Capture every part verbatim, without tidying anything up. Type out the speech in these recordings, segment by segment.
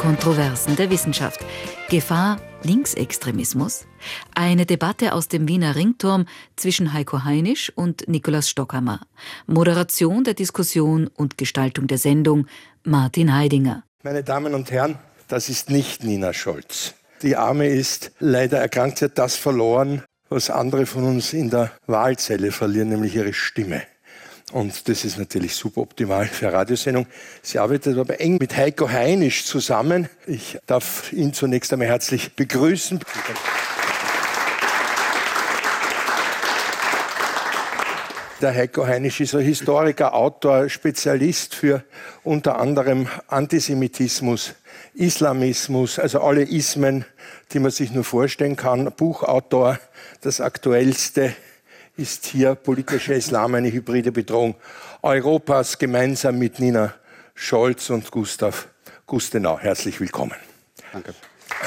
Kontroversen der Wissenschaft. Gefahr Linksextremismus? Eine Debatte aus dem Wiener Ringturm zwischen Heiko Heinisch und Nikolaus Stockhammer. Moderation der Diskussion und Gestaltung der Sendung Martin Heidinger. Meine Damen und Herren, das ist nicht Nina Scholz. Die Arme ist leider erkrankt, sie hat das verloren, was andere von uns in der Wahlzelle verlieren, nämlich ihre Stimme. Und das ist natürlich suboptimal für eine Radiosendung. Sie arbeitet aber eng mit Heiko Heinisch zusammen. Ich darf ihn zunächst einmal herzlich begrüßen. Der Heiko Heinisch ist ein Historiker, Autor, Spezialist für unter anderem Antisemitismus, Islamismus, also alle Ismen, die man sich nur vorstellen kann. Buchautor, das aktuellste ist hier politischer Islam, eine hybride Bedrohung Europas, gemeinsam mit Nina Scholz und Gustav Gustenau. Herzlich willkommen. Danke.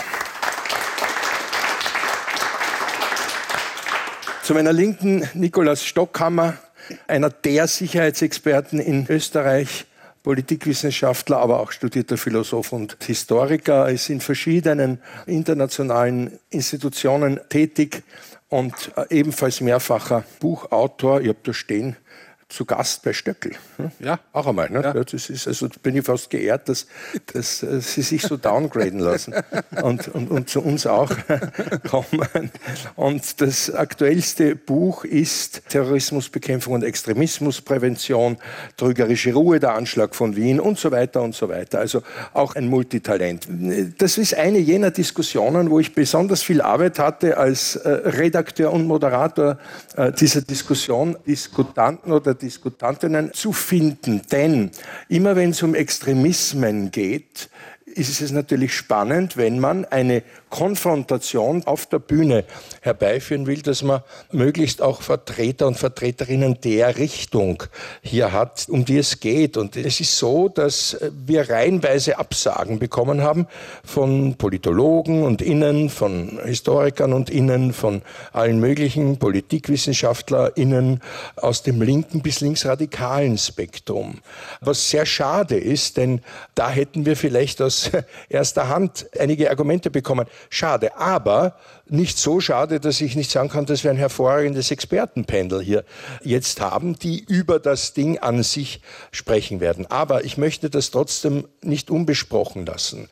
Zu meiner Linken Nikolaus Stockhammer, einer der Sicherheitsexperten in Österreich, Politikwissenschaftler, aber auch studierter Philosoph und Historiker. Er ist in verschiedenen internationalen Institutionen tätig und ebenfalls mehrfacher Buchautor. Ich habe da stehen, zu Gast bei Stöckl. Ja. Auch einmal. Ne? Ja. Das ist, also bin ich fast geehrt, dass, dass äh, Sie sich so downgraden lassen und, und, und zu uns auch kommen. Und das aktuellste Buch ist Terrorismusbekämpfung und Extremismusprävention, trügerische Ruhe, der Anschlag von Wien und so weiter und so weiter. Also auch ein Multitalent. Das ist eine jener Diskussionen, wo ich besonders viel Arbeit hatte als äh, Redakteur und Moderator äh, dieser Diskussion, Diskutanten oder Diskutantinnen zu finden. Denn immer wenn es um Extremismen geht, ist es natürlich spannend, wenn man eine Konfrontation auf der Bühne herbeiführen will, dass man möglichst auch Vertreter und Vertreterinnen der Richtung hier hat, um die es geht. Und es ist so, dass wir reihenweise Absagen bekommen haben von Politologen und Innen, von Historikern und Innen, von allen möglichen PolitikwissenschaftlerInnen aus dem linken bis linksradikalen Spektrum. Was sehr schade ist, denn da hätten wir vielleicht aus erster Hand einige Argumente bekommen. Schade, aber nicht so schade, dass ich nicht sagen kann, dass wir ein hervorragendes Expertenpanel hier jetzt haben, die über das Ding an sich sprechen werden. Aber ich möchte das trotzdem nicht unbesprochen lassen.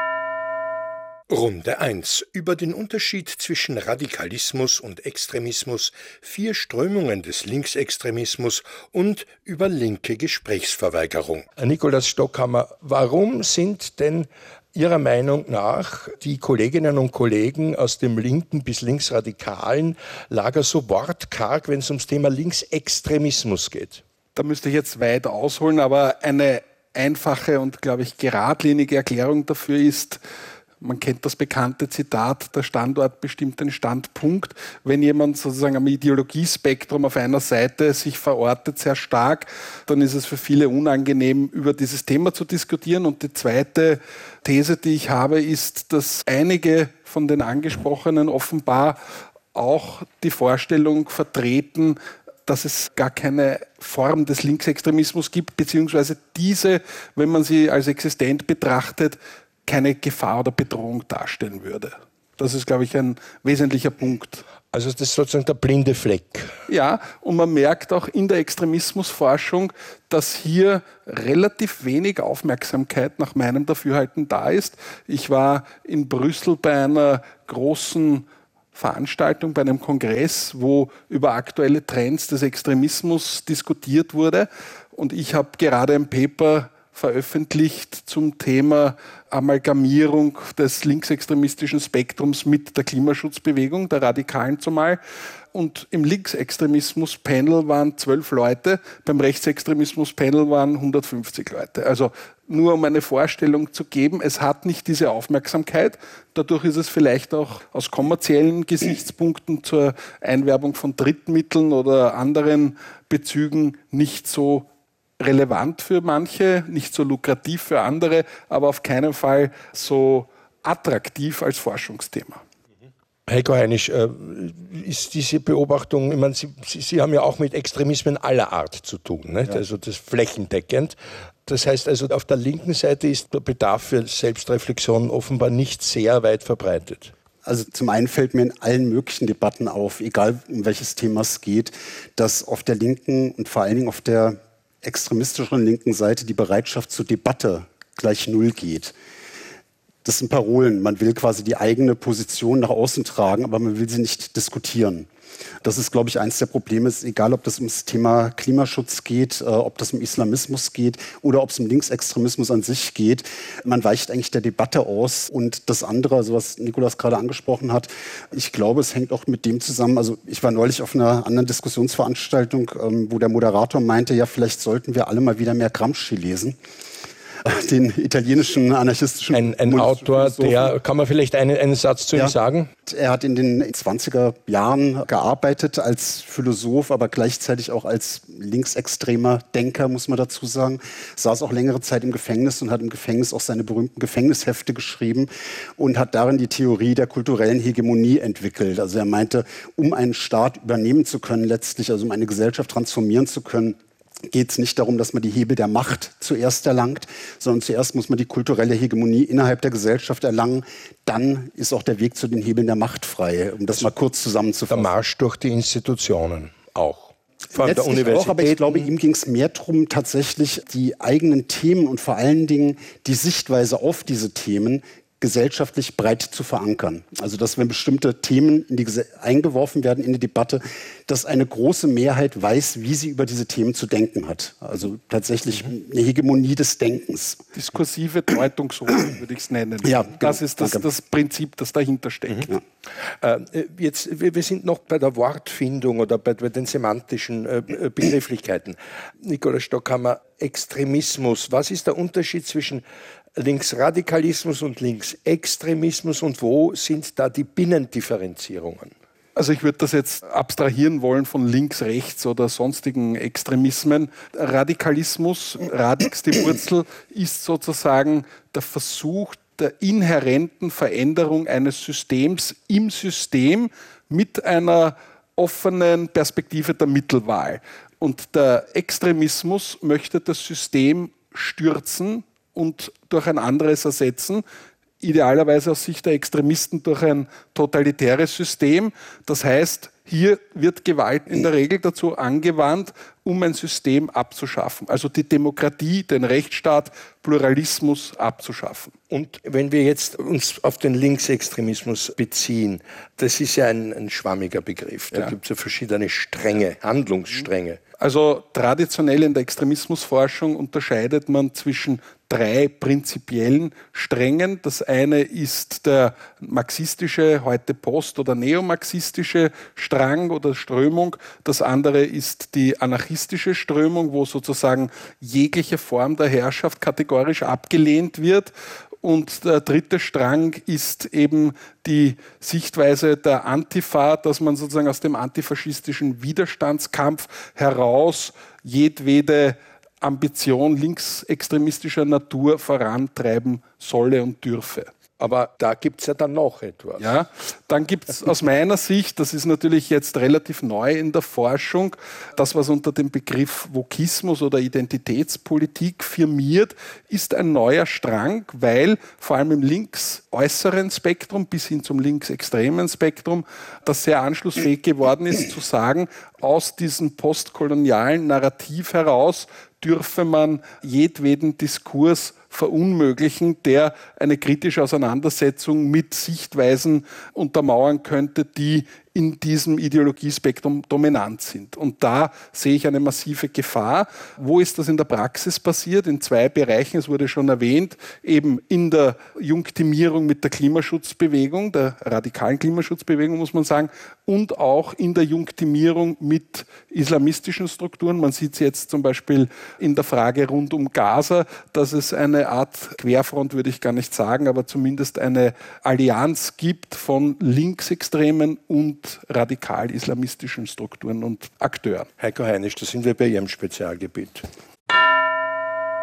Runde eins. Über den Unterschied zwischen Radikalismus und Extremismus, vier Strömungen des Linksextremismus und über linke Gesprächsverweigerung. Nikolaus Stockhammer, warum sind denn Ihrer Meinung nach die Kolleginnen und Kollegen aus dem linken bis linksradikalen Lager so wortkarg, wenn es ums Thema Linksextremismus geht? Da müsste ich jetzt weit ausholen, aber eine einfache und, glaube ich, geradlinige Erklärung dafür ist, man kennt das bekannte Zitat, der Standort bestimmt den Standpunkt. Wenn jemand sozusagen am Ideologiespektrum auf einer Seite sich verortet, sehr stark, dann ist es für viele unangenehm, über dieses Thema zu diskutieren. Und die zweite These, die ich habe, ist, dass einige von den Angesprochenen offenbar auch die Vorstellung vertreten, dass es gar keine Form des Linksextremismus gibt, beziehungsweise diese, wenn man sie als existent betrachtet, keine Gefahr oder Bedrohung darstellen würde. Das ist, glaube ich, ein wesentlicher Punkt. Also das ist sozusagen der blinde Fleck. Ja, und man merkt auch in der Extremismusforschung, dass hier relativ wenig Aufmerksamkeit nach meinem Dafürhalten da ist. Ich war in Brüssel bei einer großen Veranstaltung, bei einem Kongress, wo über aktuelle Trends des Extremismus diskutiert wurde. Und ich habe gerade ein Paper veröffentlicht zum Thema Amalgamierung des linksextremistischen Spektrums mit der Klimaschutzbewegung, der Radikalen zumal. Und im Linksextremismus-Panel waren zwölf Leute, beim Rechtsextremismus-Panel waren hundertfünfzig Leute. Also nur um eine Vorstellung zu geben, es hat nicht diese Aufmerksamkeit. Dadurch ist es vielleicht auch aus kommerziellen Gesichtspunkten zur Einwerbung von Drittmitteln oder anderen Bezügen nicht so relevant für manche, nicht so lukrativ für andere, aber auf keinen Fall so attraktiv als Forschungsthema. Heiko Heinisch, äh, ist diese Beobachtung, ich meine, Sie, Sie, Sie haben ja auch mit Extremismen aller Art zu tun, nicht? Ja. Also das flächendeckend. Das heißt also, auf der linken Seite ist der Bedarf für Selbstreflexion offenbar nicht sehr weit verbreitet. Also zum einen fällt mir in allen möglichen Debatten auf, egal um welches Thema es geht, dass auf der linken und vor allen Dingen auf der extremistischeren linken Seite die Bereitschaft zur Debatte gleich null geht. Das sind Parolen. Man will quasi die eigene Position nach außen tragen, aber man will sie nicht diskutieren. Das ist, glaube ich, eines der Probleme. Es ist egal, ob das ums Thema Klimaschutz geht, äh, ob das um Islamismus geht oder ob es um Linksextremismus an sich geht. Man weicht eigentlich der Debatte aus. Und das andere, also was Nikolaus gerade angesprochen hat, ich glaube, es hängt auch mit dem zusammen. Also ich war neulich auf einer anderen Diskussionsveranstaltung, ähm, wo der Moderator meinte, ja, vielleicht sollten wir alle mal wieder mehr Gramsci lesen. Den italienischen anarchistischen Ein, ein Autor, der, kann man vielleicht einen, einen Satz zu ja, ihm sagen? Er hat in den zwanziger Jahren gearbeitet als Philosoph, aber gleichzeitig auch als linksextremer Denker, muss man dazu sagen. Saß auch längere Zeit im Gefängnis und hat im Gefängnis auch seine berühmten Gefängnishefte geschrieben und hat darin die Theorie der kulturellen Hegemonie entwickelt. Also er meinte, um einen Staat übernehmen zu können letztlich, also um eine Gesellschaft transformieren zu können, geht es nicht darum, dass man die Hebel der Macht zuerst erlangt, sondern zuerst muss man die kulturelle Hegemonie innerhalb der Gesellschaft erlangen. Dann ist auch der Weg zu den Hebeln der Macht frei, um das also mal kurz zusammenzufassen. Der Marsch durch die Institutionen auch. Vor allem der Universität. Auch, aber ich glaube, ihm ging es mehr darum, tatsächlich die eigenen Themen und vor allen Dingen die Sichtweise auf diese Themen gesellschaftlich breit zu verankern. Also dass, wenn bestimmte Themen in die, eingeworfen werden in die Debatte, dass eine große Mehrheit weiß, wie sie über diese Themen zu denken hat. Also tatsächlich eine Hegemonie des Denkens. Diskursive Deutungshoheit würde ich es nennen. Ja, das genau. ist das, das Prinzip, das dahinter steckt. Mhm. Ja. Äh, jetzt, wir sind noch bei der Wortfindung oder bei, bei den semantischen äh, Begrifflichkeiten. Nikolaus Stockhammer, Extremismus. Was ist der Unterschied zwischen Linksradikalismus und Linksextremismus und wo sind da die Binnendifferenzierungen? Also ich würde das jetzt abstrahieren wollen von links, rechts oder sonstigen Extremismen. Radikalismus, radigste Wurzel, ist sozusagen der Versuch der inhärenten Veränderung eines Systems im System mit einer offenen Perspektive der Mittelwahl. Und der Extremismus möchte das System stürzen und durch ein anderes ersetzen, idealerweise aus Sicht der Extremisten durch ein totalitäres System. Das heißt, hier wird Gewalt in der Regel dazu angewandt, um ein System abzuschaffen. Also die Demokratie, den Rechtsstaat, Pluralismus abzuschaffen. Und wenn wir jetzt uns auf den Linksextremismus beziehen, das ist ja ein, ein schwammiger Begriff. Da ja. gibt es ja verschiedene Stränge, Handlungsstränge. Also traditionell in der Extremismusforschung unterscheidet man zwischen drei prinzipiellen Strängen. Das eine ist der marxistische, heute post- oder neomarxistische Strang oder Strömung. Das andere ist die anarchistische Strömung, wo sozusagen jegliche Form der Herrschaft kategorisch abgelehnt wird. Und der dritte Strang ist eben die Sichtweise der Antifa, dass man sozusagen aus dem antifaschistischen Widerstandskampf heraus jedwede Ambition linksextremistischer Natur vorantreiben solle und dürfe. Aber da gibt es ja dann noch etwas. Ja, dann gibt es aus meiner Sicht, das ist natürlich jetzt relativ neu in der Forschung, das, was unter dem Begriff Vokismus oder Identitätspolitik firmiert, ist ein neuer Strang, weil vor allem im linksäußeren Spektrum bis hin zum linksextremen Spektrum das sehr anschlussfähig geworden ist, zu sagen, aus diesem postkolonialen Narrativ heraus dürfe man jedweden Diskurs verunmöglichen, der eine kritische Auseinandersetzung mit Sichtweisen untermauern könnte, die in diesem Ideologiespektrum dominant sind. Und da sehe ich eine massive Gefahr. Wo ist das in der Praxis passiert? In zwei Bereichen, es wurde schon erwähnt, eben in der Junktimierung mit der Klimaschutzbewegung, der radikalen Klimaschutzbewegung, muss man sagen, und auch in der Junktimierung mit islamistischen Strukturen. Man sieht es jetzt zum Beispiel in der Frage rund um Gaza, dass es eine Art Querfront, würde ich gar nicht sagen, aber zumindest eine Allianz gibt von linksextremen und radikal-islamistischen Strukturen und Akteuren. Heiko Heinisch, da sind wir bei Ihrem Spezialgebiet.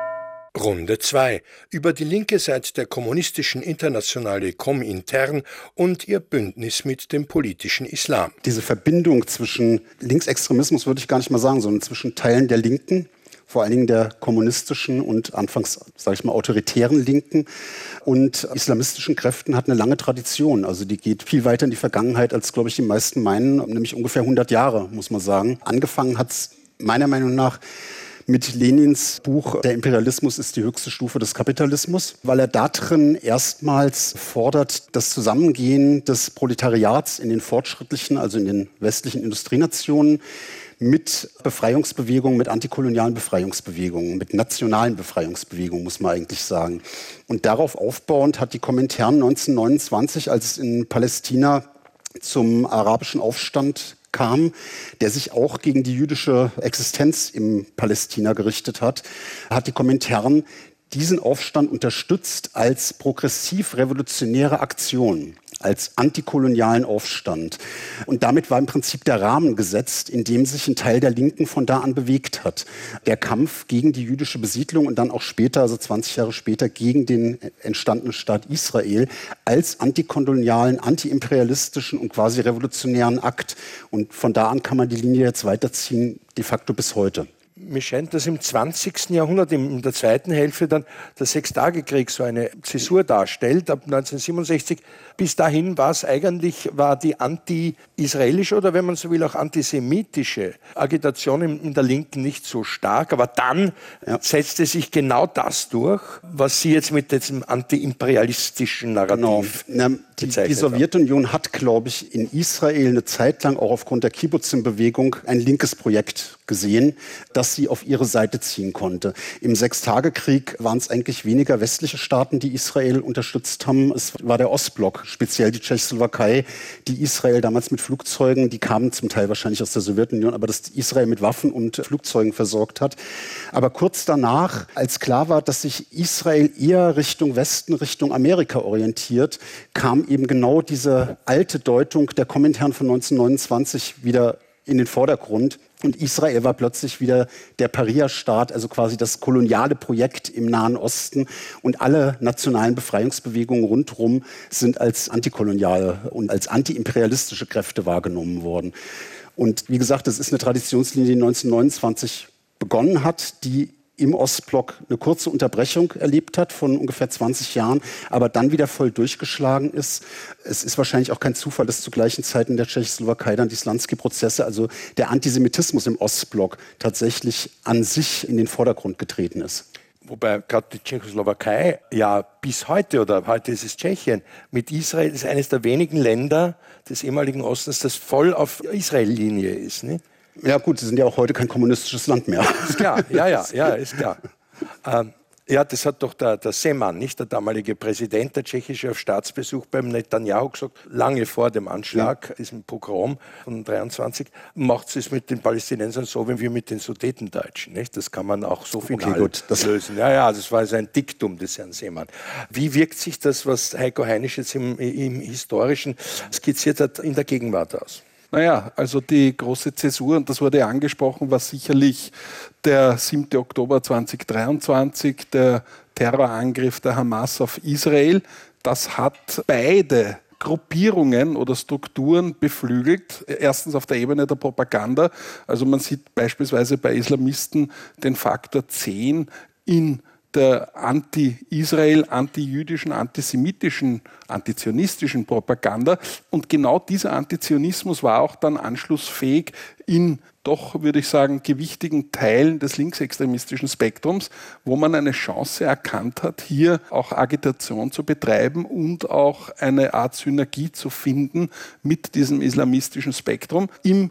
Runde zwei. Über die Linke seit der kommunistischen Internationale Komintern und ihr Bündnis mit dem politischen Islam. Diese Verbindung zwischen Linksextremismus würde ich gar nicht mal sagen, sondern zwischen Teilen der Linken, vor allen Dingen der kommunistischen und anfangs, sage ich mal, autoritären Linken und islamistischen Kräften hat eine lange Tradition. Also die geht viel weiter in die Vergangenheit, als, glaube ich, die meisten meinen, nämlich ungefähr hundert Jahre, muss man sagen. Angefangen hat es meiner Meinung nach mit Lenins Buch Der Imperialismus ist die höchste Stufe des Kapitalismus, weil er darin erstmals fordert, das Zusammengehen des Proletariats in den fortschrittlichen, also in den westlichen Industrienationen, mit Befreiungsbewegungen, mit antikolonialen Befreiungsbewegungen, mit nationalen Befreiungsbewegungen, muss man eigentlich sagen. Und darauf aufbauend hat die Komintern neunzehnhundertneunundzwanzig, als es in Palästina zum arabischen Aufstand kam, der sich auch gegen die jüdische Existenz im Palästina gerichtet hat, hat die Komintern diesen Aufstand unterstützt als progressiv-revolutionäre Aktion, als antikolonialen Aufstand. Und damit war im Prinzip der Rahmen gesetzt, in dem sich ein Teil der Linken von da an bewegt hat. Der Kampf gegen die jüdische Besiedlung und dann auch später, also zwanzig Jahre später, gegen den entstandenen Staat Israel als antikolonialen, antiimperialistischen und quasi revolutionären Akt. Und von da an kann man die Linie jetzt weiterziehen, de facto bis heute. Mir scheint, dass im zwanzigsten Jahrhundert, in der zweiten Hälfte, dann der Sechstagekrieg so eine Zäsur darstellt, ab neunzehnhundertsiebenundsechzig. Bis dahin war es eigentlich, war die anti-israelische oder wenn man so will auch antisemitische Agitation in, in der Linken nicht so stark. Aber dann ja. setzte sich genau das durch, was Sie jetzt mit diesem anti-imperialistischen Narrativ genau. Die, die Sowjetunion hat, glaube ich, in Israel eine Zeit lang auch aufgrund der Kibbutzim-Bewegung ein linkes Projekt gesehen, das sie auf ihre Seite ziehen konnte. Im Sechstagekrieg waren es eigentlich weniger westliche Staaten, die Israel unterstützt haben. Es war der Ostblock, speziell die Tschechoslowakei, die Israel damals mit Flugzeugen, die kamen zum Teil wahrscheinlich aus der Sowjetunion, aber das Israel mit Waffen und Flugzeugen versorgt hat. Aber kurz danach, als klar war, dass sich Israel eher Richtung Westen, Richtung Amerika orientiert, kam eben genau diese alte Deutung der Komintern von neunzehnhundertneunundzwanzig wieder in den Vordergrund. Und Israel war plötzlich wieder der Paria-Staat, also quasi das koloniale Projekt im Nahen Osten. Und alle nationalen Befreiungsbewegungen rundherum sind als antikoloniale und als antiimperialistische Kräfte wahrgenommen worden. Und wie gesagt, das ist eine Traditionslinie, die neunzehnhundertneunundzwanzig begonnen hat, die im Ostblock eine kurze Unterbrechung erlebt hat von ungefähr zwanzig Jahren, aber dann wieder voll durchgeschlagen ist. Es ist wahrscheinlich auch kein Zufall, dass zu gleichen Zeiten der Tschechoslowakei dann die Slansky-Prozesse, also der Antisemitismus im Ostblock, tatsächlich an sich in den Vordergrund getreten ist. Wobei gerade die Tschechoslowakei ja bis heute, oder heute ist es Tschechien, mit Israel ist eines der wenigen Länder des ehemaligen Ostens, das voll auf Israel-Linie ist, nicht? Ja gut, sie sind ja auch heute kein kommunistisches Land mehr. Ist klar, ja, ja, ja, ist klar. Ähm, ja, das hat doch der, der Zeman, nicht der damalige Präsident, der tschechische, auf Staatsbesuch beim Netanyahu gesagt, lange vor dem Anschlag, ja. diesem Pogrom von dreiundzwanzig, macht es mit den Palästinensern so wie wir mit den Sudetendeutschen. Nicht? Das kann man auch so final okay, gut. Das lösen. Ja, ja, das war also ein Diktum des Herrn Zeman. Wie wirkt sich das, was Heiko Heinisch jetzt im, im Historischen skizziert hat, in der Gegenwart aus? Naja, also die große Zäsur, und das wurde ja angesprochen, war sicherlich der siebte Oktober zweitausenddreiundzwanzig, der Terrorangriff der Hamas auf Israel. Das hat beide Gruppierungen oder Strukturen beflügelt. Erstens auf der Ebene der Propaganda. Also man sieht beispielsweise bei Islamisten den Faktor zehn in der anti-Israel, anti-jüdischen, antisemitischen, antizionistischen Propaganda. Und genau dieser Antizionismus war auch dann anschlussfähig in doch, würde ich sagen, gewichtigen Teilen des linksextremistischen Spektrums, wo man eine Chance erkannt hat, hier auch Agitation zu betreiben und auch eine Art Synergie zu finden mit diesem islamistischen Spektrum im